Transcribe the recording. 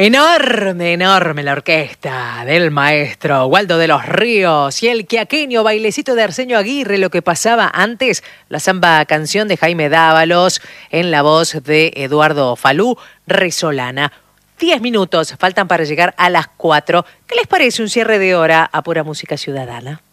Enorme, enorme la orquesta del maestro Waldo de los Ríos y el quiaqueño bailecito de Arsenio Aguirre, lo que pasaba antes, la samba canción de Jaime Dávalos en la voz de Eduardo Falú Resolana. 10 minutos faltan para llegar a las 4. ¿Qué les parece un cierre de hora a pura música ciudadana?